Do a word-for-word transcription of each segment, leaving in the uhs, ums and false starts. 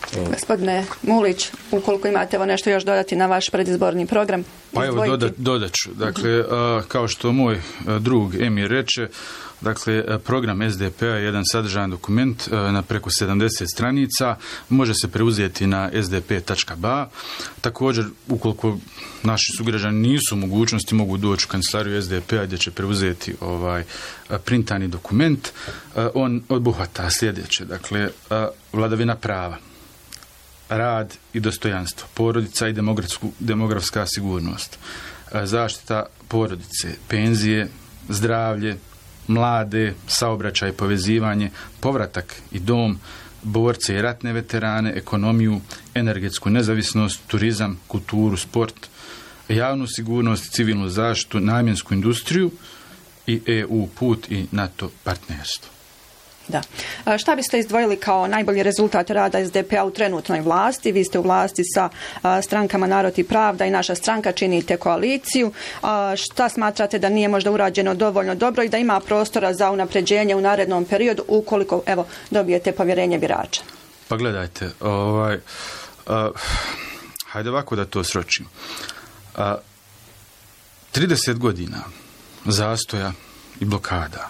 Gospodine Mulić, ukoliko imate evo nešto još dodati na vaš predizborni program. Pa evo dodat, dodat ću. Dakle, a, kao što moj a, drug Emir reče, dakle, program S D P-a je jedan sadržajan dokument a, na preko sedamdeset stranica, može se preuzeti na s d p tačka b a. Također, ukoliko naši sugrađani nisu u mogućnosti, mogu doći u kancelariju S D P-a gdje će preuzeti ovaj printani dokument. A, on obuhvata sljedeće, dakle, a, vladavina prava, rad i dostojanstvo, porodica i demografska sigurnost, zaštita porodice, penzije, zdravlje, mlade, saobraćaj, povezivanje, povratak i dom, borce i ratne veterane, ekonomiju, energetsku nezavisnost, turizam, kulturu, sport, javnu sigurnost, civilnu zaštitu, namjensku industriju i E U put i NATO partnerstvo. Da. A šta biste izdvojili kao najbolji rezultat rada S D P-a u trenutnoj vlasti? Vi ste u vlasti sa a, strankama Narod i Pravda i naša stranka, činite koaliciju. A, šta smatrate da nije možda urađeno dovoljno dobro i da ima prostora za unapređenje u narednom periodu ukoliko evo dobijete povjerenje birača? Pa gledajte, ovaj, a, hajde ovako da to sročim. A, trideset godina zastoja i blokada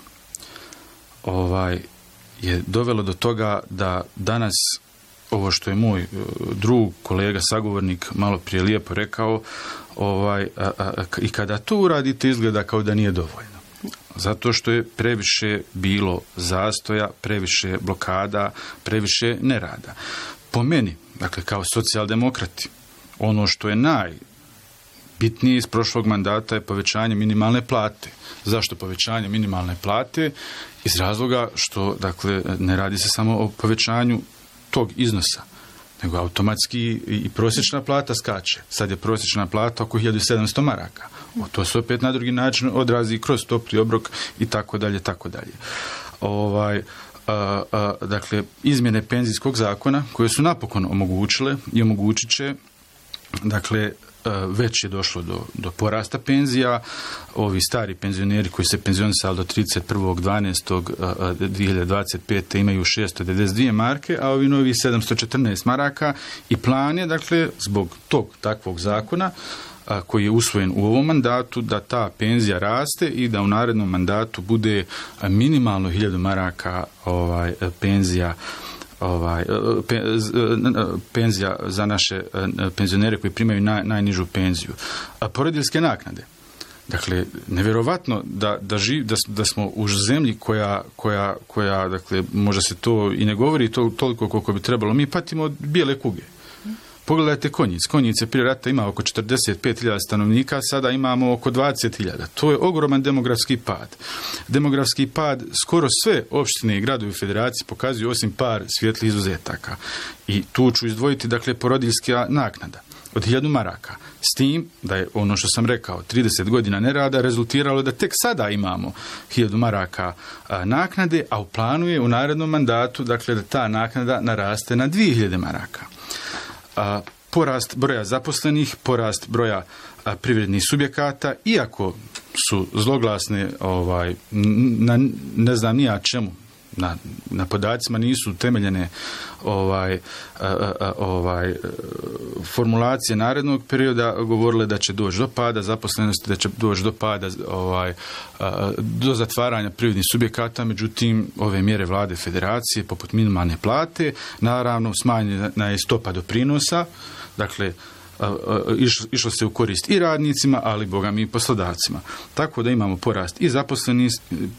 ovaj je dovelo do toga da danas ovo što je moj drug, kolega, sagovornik malo prije lijepo rekao, ovaj, a, a, i kada to uradite izgleda kao da nije dovoljno. Zato što je previše bilo zastoja, previše blokada, previše nerada. Po meni, dakle kao socijaldemokrati, ono što je najbitnije iz prošlog mandata je povećanje minimalne plate. Zašto povećanje minimalne plate? Iz razloga što, dakle, ne radi se samo o povećanju tog iznosa, nego automatski i prosječna plata skače. Sad je prosječna plata oko hiljadu sedamsto maraka. O, to se opet na drugi način odrazi kroz topli obrok i tako dalje, tako dalje. Ovaj, a, a, dakle, izmjene penzijskog zakona koje su napokon omogućile i omogućit će, dakle, već je došlo do, do porasta penzija. Ovi stari penzioneri koji se penzionisali do trideset prvog dvanaestog dvije hiljade dvadeset pete imaju šesto devedeset dvije marke, a ovi novi sedamsto četrnaest maraka i plan je, dakle, zbog tog takvog zakona a, koji je usvojen u ovom mandatu, da ta penzija raste i da u narednom mandatu bude minimalno hiljadu maraka ovaj, penzija ovaj penzija za naše penzionere koji primaju naj, najnižu penziju. A porodiljske naknade. Dakle, nevjerovatno da da živ, da, da smo u zemlji koja koja koja dakle možda se to i ne govori to, toliko koliko bi trebalo. Mi patimo od bijele kuge. Pogledajte Konjic. Konjic je prije rata ima oko četrdeset pet hiljada stanovnika, sada imamo oko dvadeset hiljada. To je ogroman demografski pad. Demografski pad skoro sve opštine i gradovi u federaciji pokazuju osim par svijetlih izuzetaka. I tu ću izdvojiti, dakle, porodiljska naknada od hiljadu maraka. S tim da je ono što sam rekao, trideset godina nerada rezultiralo da tek sada imamo hiljadu maraka a, naknade, a u planu je u narednom mandatu, dakle, da ta naknada naraste na dvije hiljade maraka. A, porast broja zaposlenih, porast broja a, privrednih subjekata, iako su zloglasne, ovaj, na, ne znam nija čemu, na, na podacima nisu temeljene ovaj, a, a, ovaj, formulacije narednog perioda govorile da će doći do pada zaposlenosti, da će doći do pada ovaj, a, do zatvaranja privrednih subjekata, međutim ove mjere vlade federacije poput minimalne plate, naravno smanjena je stopa doprinosa, dakle Išlo, išlo se u korist i radnicima, ali boga mi i poslodavcima. Tako da imamo porast i zaposlenih,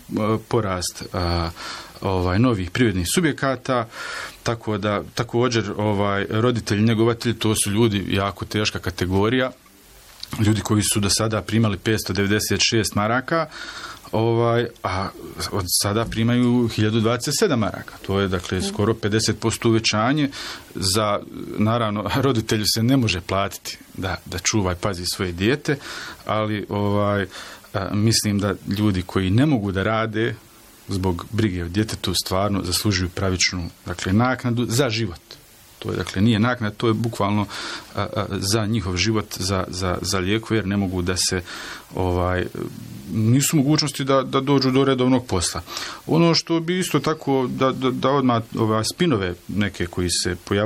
porast a, ovaj, novih privrednih subjekata, tako da također ovaj, roditelji, njegovatelji, to su ljudi jako teška kategorija, ljudi koji su do sada primali petsto devedeset šest maraka, ovaj, a od sada primaju hiljadu dvadeset sedam maraka. To je, dakle, skoro pedeset posto uvećanje. Za, naravno, roditelju se ne može platiti da, da čuva i pazi svoje dijete, ali ovaj, a, mislim da ljudi koji ne mogu da rade zbog brige o djetetu stvarno zaslužuju pravičnu, dakle, naknadu za život. To je, dakle, nije naknada, to je bukvalno a, a, za njihov život, za, za, za lijekove, jer ne mogu da se, ovaj, nisu mogućnosti da, da dođu do redovnog posla. Ono što bi isto tako, da, da, da odmah ovaj, spinove neke koji se pojavljaju